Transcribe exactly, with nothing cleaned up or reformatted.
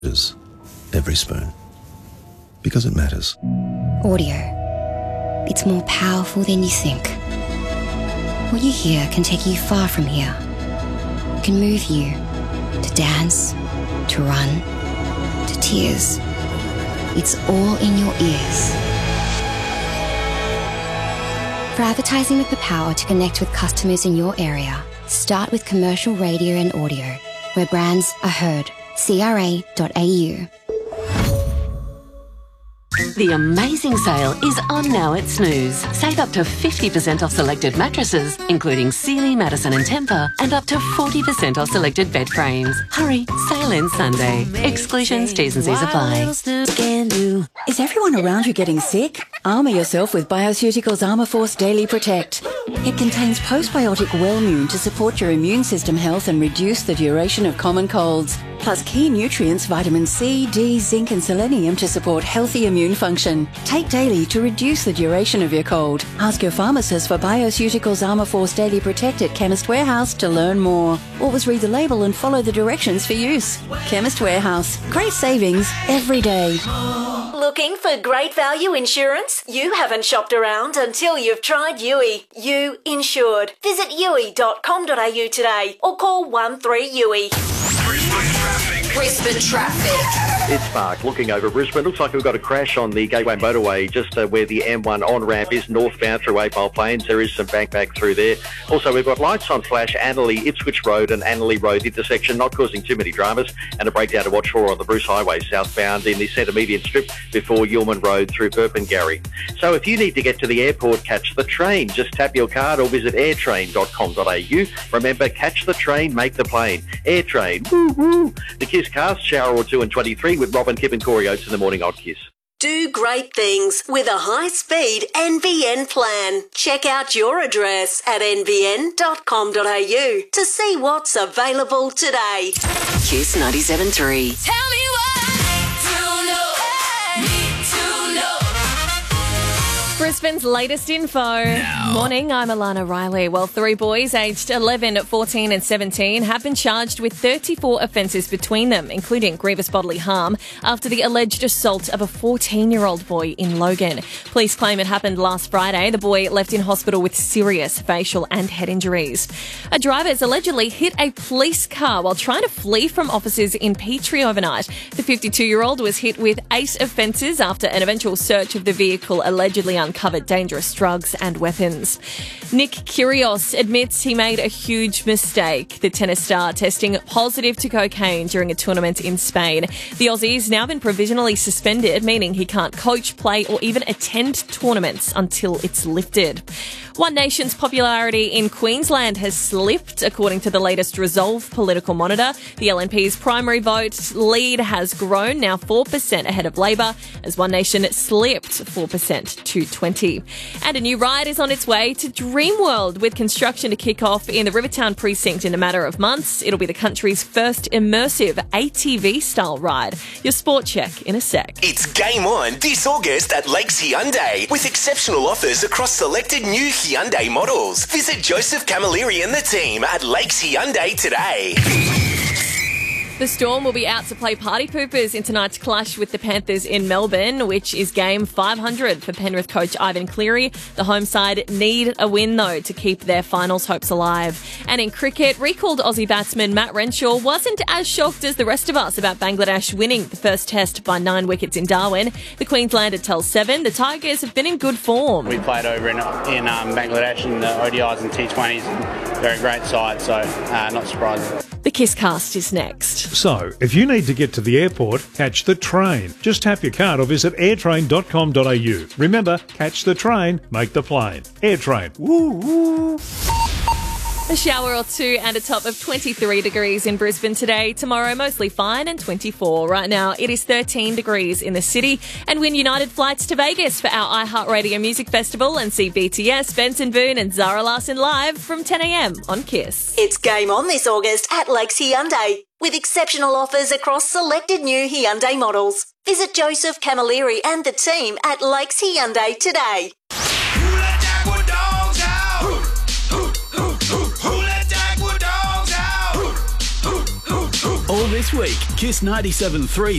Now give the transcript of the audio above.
is every spoon. Because it matters. Audio. It's more powerful than you think. What you hear can take you far from here. It can move you to dance, to run, to tears. It's all in your ears. For advertising with the power to connect with customers in your area, start with commercial radio and audio, where brands are heard. C R A dot A U. The amazing sale is on now at Snooze. Save up to fifty percent off selected mattresses, including Sealy, Madison and Tempur, and up to forty percent off selected bed frames. Hurry, sale ends Sunday. Exclusions, T's and C's apply. Is everyone around you getting sick? Armour yourself with Bioceuticals Armour Force Daily Protect. It contains postbiotic Wellmune to support your immune system health and reduce the duration of common colds. Plus key nutrients vitamin C, D, zinc and selenium to support healthy immune function. Take daily to reduce the duration of your cold. Ask your pharmacist for Bioceuticals Armour Force Daily Protect at Chemist Warehouse to learn more. Always read the label and follow the directions for use. Chemist Warehouse. Great savings every day. Looking for great value insurance? You haven't shopped around until you've tried U I. You Insured. Visit U I dot com dot A U today or call one three U I. Brisbane traffic. It's Mark looking over Brisbane. Looks like we've got a crash on the Gateway Motorway just uh, where the M one on-ramp is northbound through eight Mile Plains. There is some bank back through there. Also, we've got lights on flash, Annerley, Ipswich Road and Annerley Road intersection, not causing too many dramas, and a breakdown to watch for on the Bruce Highway southbound in the centre median strip before Yeoman Road through Burpengary. So if you need to get to the airport, catch the train. Just tap your card or visit airtrain dot com dot A U. Remember, catch the train, make the plane. Airtrain, woo woo. The Kiss Cast, Shower or two and twenty-three with Robin, Kip and Corey Oates in the morning on Kiss. Do great things with a high-speed N B N plan. Check out your address at N B N dot com dot A U to see what's available today. Kiss ninety-seven point three. Tell me what to know, need to know. Brisbane's latest info. Now. Morning, I'm Alana Riley. Well, three boys aged eleven, fourteen and seventeen have been charged with thirty-four offences between them, including grievous bodily harm, after the alleged assault of a fourteen-year-old boy in Logan. Police claim it happened last Friday. The boy left in hospital with serious facial and head injuries. A driver has allegedly hit a police car while trying to flee from officers in Petrie overnight. The fifty-two-year-old was hit with eight offences after an eventual search of the vehicle allegedly uncovered dangerous drugs and weapons. Nick Kyrgios admits he made a huge mistake. The tennis star testing positive to cocaine during a tournament in Spain. The Aussie has now been provisionally suspended, meaning he can't coach, play or even attend tournaments until it's lifted. One Nation's popularity in Queensland has slipped, according to the latest Resolve political monitor. The L N P's primary vote lead has grown, now four percent ahead of Labor, as One Nation slipped four percent to twenty. And a new ride is on its way to Dreamworld, with construction to kick off in the Rivertown precinct in a matter of months. It'll be the country's first immersive A T V-style ride. Your sport check in a sec. It's game on this August at Lakes Hyundai, with exceptional offers across selected new Hyundai models. Visit Joseph Camilleri and the team at Lakes Hyundai today. The Storm will be out to play party poopers in tonight's clash with the Panthers in Melbourne, which is game five hundred for Penrith coach Ivan Cleary. The home side need a win, though, to keep their finals hopes alive. And in cricket, recalled Aussie batsman Matt Renshaw wasn't as shocked as the rest of us about Bangladesh winning the first test by nine wickets in Darwin. The Queenslander tells Seven the Tigers have been in good form. We played over in, in um, Bangladesh in the O D Is and T twenties. They're a great side, so uh, not surprising. The Kiss Cast is next. So, if you need to get to the airport, catch the train. Just tap your card or visit airtrain dot com dot A U. Remember, catch the train, make the plane. Airtrain. Woo woo. A shower or two and a top of twenty-three degrees in Brisbane today. Tomorrow, mostly fine and twenty-four. Right now, it is thirteen degrees in the city. And win United flights to Vegas for our iHeartRadio Music Festival and see B T S, Benson Boone and Zara Larsson live from ten a.m. on Kiss. It's game on this August at Lakes Hyundai, with exceptional offers across selected new Hyundai models. Visit Joseph Camilleri and the team at Lakes Hyundai today. All this this week. Kiss ninety-seven point three